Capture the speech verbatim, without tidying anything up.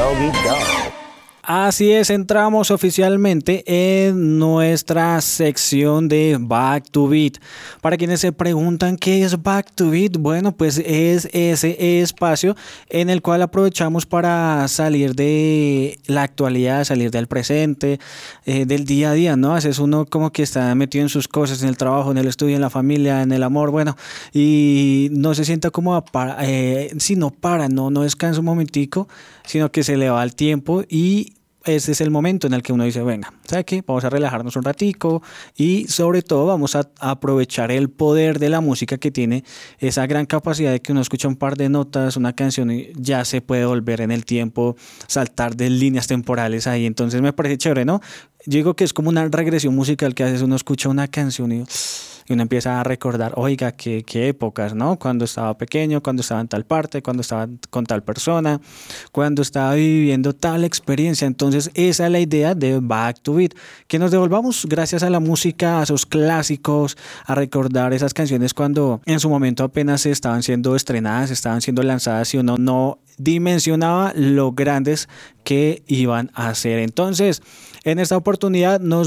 Doggy Dog. Así es, entramos oficialmente en nuestra sección de Back to Beat. Para quienes se preguntan qué es Back to Beat, bueno, pues es ese espacio en el cual aprovechamos para salir de la actualidad, salir del presente, eh, del día a día, ¿no? A veces uno como que está metido en sus cosas, en el trabajo, en el estudio, en la familia, en el amor, bueno, y no se sienta como a para, eh, si no para, no, no descansa un momentico, sino que se le va el tiempo y ese es el momento en el que uno dice, venga, ¿sabe qué? Vamos a relajarnos un ratico y sobre todo vamos a aprovechar el poder de la música que tiene esa gran capacidad de que uno escucha un par de notas, una canción y ya se puede volver en el tiempo, saltar de líneas temporales ahí. Entonces me parece chévere, ¿no? Yo digo que es como una regresión musical que a veces uno escucha una canción y... y uno empieza a recordar, oiga, qué, qué épocas, ¿no? Cuando estaba pequeño, cuando estaba en tal parte, cuando estaba con tal persona, cuando estaba viviendo tal experiencia. Entonces esa es la idea de Back to Beat, que nos devolvamos gracias a la música, a esos clásicos, a recordar esas canciones cuando en su momento apenas estaban siendo estrenadas, estaban siendo lanzadas y uno no dimensionaba lo grandes que iban a ser. Entonces, en esta oportunidad nos